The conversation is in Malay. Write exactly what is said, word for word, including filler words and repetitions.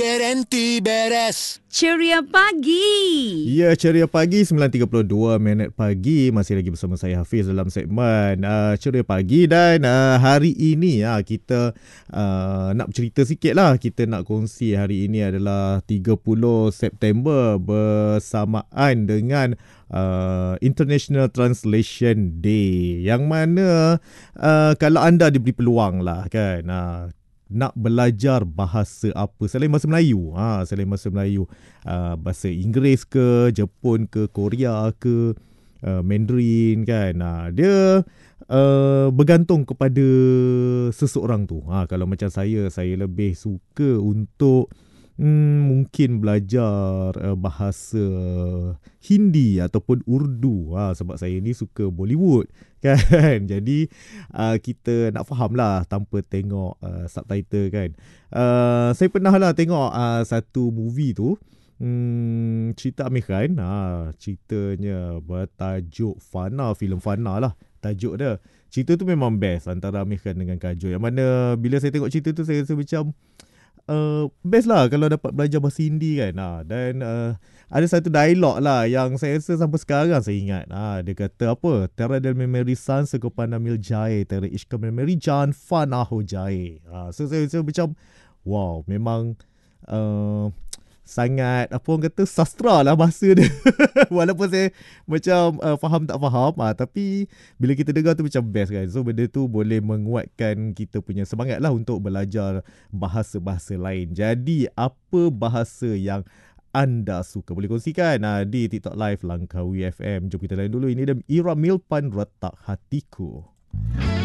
Berhenti beres. Ceria pagi. Ya, ceria pagi, sembilan tiga puluh dua minit pagi. Masih lagi bersama saya Hafiz dalam segmen uh, Ceria Pagi. Dan uh, hari ini uh, kita uh, nak bercerita sikit lah. Kita nak kongsi hari ini adalah tiga puluh September bersamaan dengan uh, International Translation Day. Yang mana uh, kalau anda diberi peluang lah kan, uh, nak belajar bahasa apa selain bahasa Melayu, ha, selain bahasa Melayu, uh, bahasa Inggeris ke, Jepun ke, Korea ke, uh, Mandarin kan, ha, dia uh, bergantung kepada seseorang tu. Ha, kalau macam saya, saya lebih suka untuk hmm, mungkin belajar uh, bahasa Hindi ataupun Urdu, ha, sebab saya ni suka Bollywood kan. Jadi uh, kita nak faham lah tanpa tengok uh, subtitle kan. Uh, saya pernah lah tengok uh, satu movie tu, hmm, cerita Amir Khan, ha, ceritanya bertajuk Fana, filem Fana lah tajuk dia. Cerita tu memang best antara Amir Khan dengan Kajol. Yang mana bila saya tengok cerita tu, saya rasa macam Uh, best lah kalau dapat belajar bahasa Hindi kan. Ha, dan uh, ada satu dialog lah yang saya rasa sampai sekarang saya ingat. Ha, dia kata apa? Tera del memori san sekopana mil jae, tera ishka memori jan fana ho jae. Ha, so saya rasa macam wow, memang uh, sangat apa orang kata sastra lah bahasa dia. Walaupun saya macam uh, faham tak faham, uh, tapi bila kita dengar tu macam best kan. So benda tu boleh menguatkan kita punya semangat lah untuk belajar bahasa-bahasa lain. Jadi apa bahasa yang anda suka? Boleh kongsikan uh, di TikTok Live Langkawi F M. Jom kita lain dulu. Ini dia Ira Milpan, Retak Hatiku.